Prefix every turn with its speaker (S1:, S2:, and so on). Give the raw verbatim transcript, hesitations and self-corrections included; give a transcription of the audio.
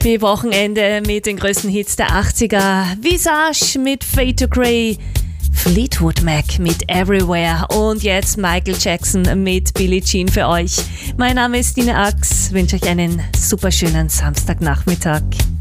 S1: Happy Wochenende mit den größten Hits der achtziger. Visage mit Fade to Grey, Fleetwood Mac mit Everywhere und jetzt Michael Jackson mit Billie Jean für euch. Mein Name ist Dina Ax, wünsche euch einen super schönen Samstagnachmittag.